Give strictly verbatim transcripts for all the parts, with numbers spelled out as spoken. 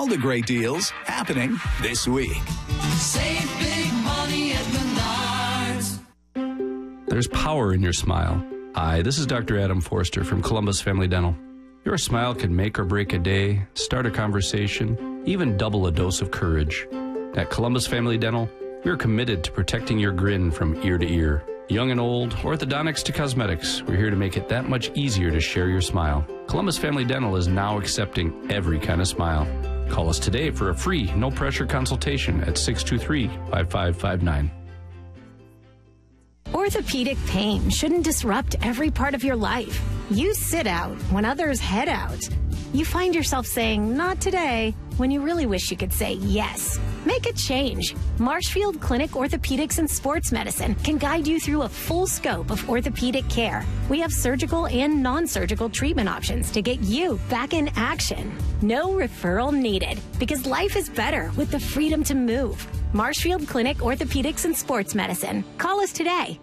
the great deals happening this week. Save big money at Menards. There's power in your smile. Hi, this is Doctor Adam Forster from Columbus Family Dental. Your smile can make or break a day, start a conversation, even double a dose of courage. At Columbus Family Dental, we're committed to protecting your grin from ear to ear. Young and old, orthodontics to cosmetics, we're here to make it that much easier to share your smile. Columbus Family Dental is now accepting every kind of smile. Call us today for a free, no-pressure consultation at six two three, five five five nine. Orthopedic pain shouldn't disrupt every part of your life. You sit out when others head out. You find yourself saying, not today, when you really wish you could say yes. Make a change. Marshfield Clinic Orthopedics and Sports Medicine can guide you through a full scope of orthopedic care. We have surgical and non-surgical treatment options to get you back in action. No referral needed, because life is better with the freedom to move. Marshfield Clinic Orthopedics and Sports Medicine. Call us today.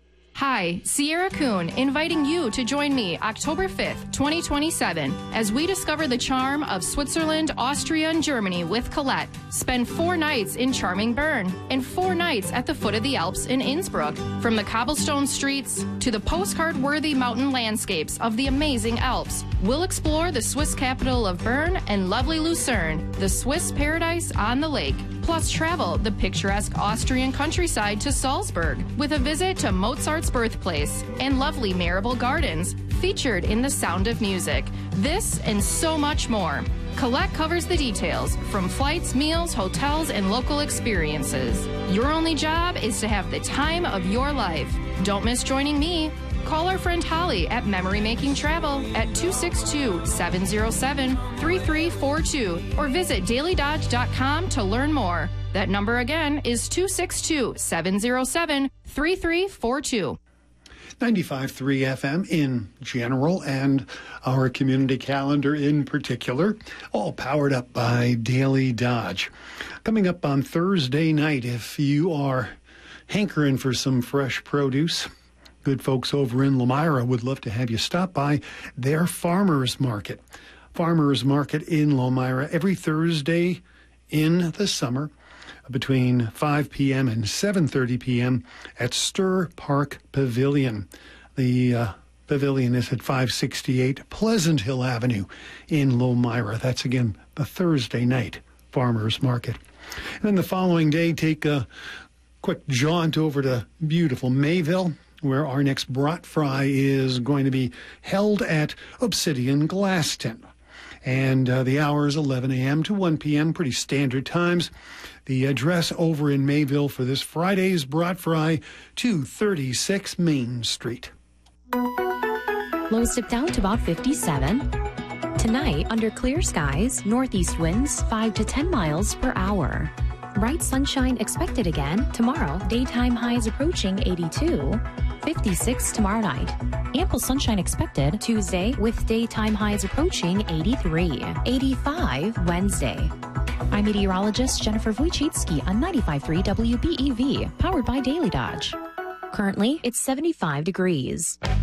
Hi, Sierra Kuhn, inviting you to join me October fifth, twenty twenty-seven, as we discover the charm of Switzerland, Austria, and Germany with Colette. Spend four nights in charming Bern and four nights at the foot of the Alps in Innsbruck. From the cobblestone streets to the postcard-worthy mountain landscapes of the amazing Alps, we'll explore the Swiss capital of Bern and lovely Lucerne, the Swiss paradise on the lake. Plus, travel the picturesque Austrian countryside to Salzburg with a visit to Mozart's birthplace and lovely Marable Gardens, featured in The Sound of Music. This and so much more. Colette covers the details, from flights, meals, hotels, and local experiences. Your only job is to have the time of your life. Don't miss joining me. Call our friend Holly at Memory Making Travel at two six two, seven zero seven, three three four two or visit daily dodge dot com to learn more. That number again is two six two, seven zero seven, three three four two. ninety-five point three F M in general and our community calendar in particular, all powered up by Daily Dodge. Coming up on Thursday night, if you are hankering for some fresh produce, good folks over in Lomira would love to have you stop by their farmers market. Farmers market in Lomira every Thursday in the summer between five p.m. and seven thirty p.m. at Stir Park Pavilion. The uh, pavilion is at five sixty-eight Pleasant Hill Avenue in Lomira. That's, again, the Thursday night farmers market. And then the following day, take a quick jaunt over to beautiful Mayville, where our next brat fry is going to be held at Obsidian Glasston. And uh, the hour is eleven a.m. to one p.m., pretty standard times. The address over in Mayville for this Friday's brat fry, two thirty-six Main Street. Lows dip down to about fifty-seven. Tonight, under clear skies, northeast winds five to ten miles per hour. Bright sunshine expected again tomorrow. Daytime highs approaching eighty-two. fifty-six tomorrow night. Ample sunshine expected Tuesday with daytime highs approaching eighty-three. eighty-five Wednesday. I'm meteorologist Jennifer Wojcicki on ninety-five point three W B E V, powered by Daily Dodge. Currently, it's seventy-five degrees.